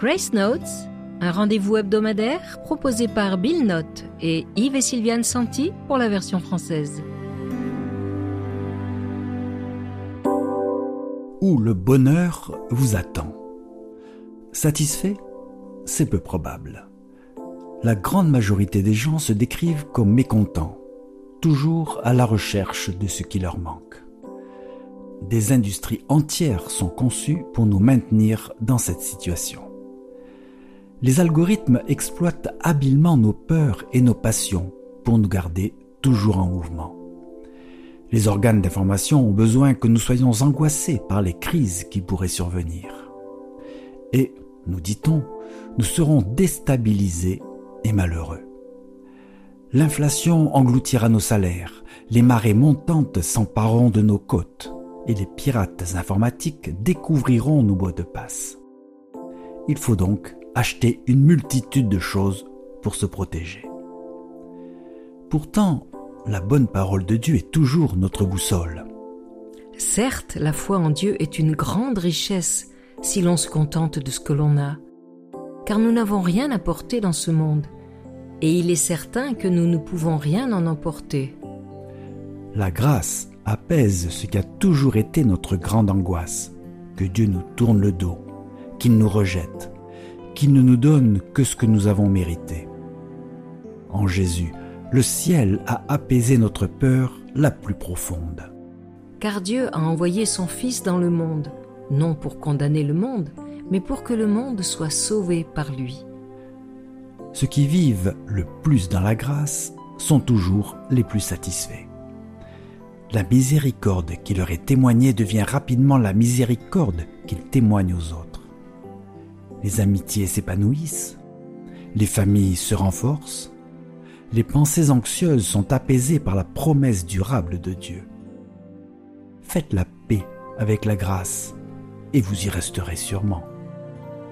Grace Notes, un rendez-vous hebdomadaire proposé par Bill Note et Yves et Sylviane Santi pour la version française. Où le bonheur vous attend. Satisfait? C'est peu probable. La grande majorité des gens se décrivent comme mécontents, toujours à la recherche de ce qui leur manque. Des industries entières sont conçues pour nous maintenir dans cette situation. Les algorithmes exploitent habilement nos peurs et nos passions pour nous garder toujours en mouvement. Les organes d'information ont besoin que nous soyons angoissés par les crises qui pourraient survenir. Et, nous dit-on, nous serons déstabilisés et malheureux. L'inflation engloutira nos salaires, les marées montantes s'empareront de nos côtes et les pirates informatiques découvriront nos mots de passe. Il faut donc acheter une multitude de choses pour se protéger. Pourtant, la bonne parole de Dieu est toujours notre boussole. Certes, la foi en Dieu est une grande richesse si l'on se contente de ce que l'on a, car nous n'avons rien à porter dans ce monde, et il est certain que nous ne pouvons rien en emporter. La grâce apaise ce qui a toujours été notre grande angoisse, que Dieu nous tourne le dos, qu'il nous rejette, qu'il ne nous donne que ce que nous avons mérité. En Jésus, le ciel a apaisé notre peur la plus profonde. Car Dieu a envoyé son Fils dans le monde, non pour condamner le monde, mais pour que le monde soit sauvé par lui. Ceux qui vivent le plus dans la grâce sont toujours les plus satisfaits. La miséricorde qui leur est témoignée devient rapidement la miséricorde qu'ils témoignent aux autres. Les amitiés s'épanouissent, les familles se renforcent, les pensées anxieuses sont apaisées par la promesse durable de Dieu. Faites la paix avec la grâce et vous y resterez sûrement.